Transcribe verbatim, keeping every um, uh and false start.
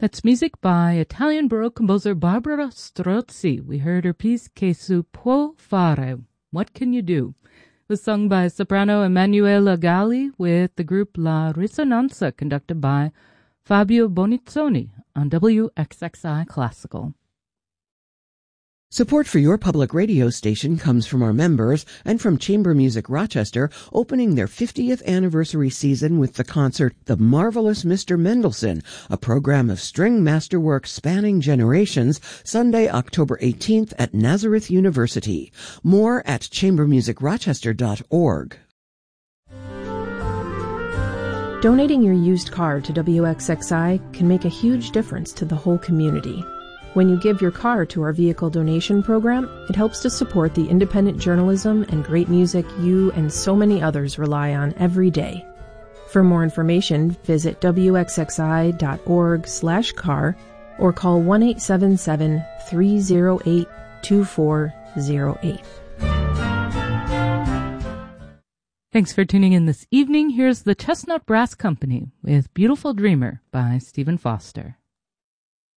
That's music by Italian Baroque composer Barbara Strozzi. We heard her piece, Che si può fare? What Can You Do? It was sung by soprano Emanuela Galli with the group La Risonanza, conducted by Fabio Bonizzoni on W X X I Classical. Support for your public radio station comes from our members and from Chamber Music Rochester, opening their fiftieth anniversary season with the concert The Marvelous Mister Mendelssohn, a program of string masterwork spanning generations, Sunday, October eighteenth at Nazareth University. More at chamber music rochester dot org. Donating your used car to W X X I can make a huge difference to the whole community. When you give your car to our vehicle donation program, it helps to support the independent journalism and great music you and so many others rely on every day. For more information, visit W X X I dot org slash car or call one eight seven seven, three zero eight, two four zero eight. Thanks for tuning in this evening. Here's the Chestnut Brass Company with Beautiful Dreamer by Stephen Foster.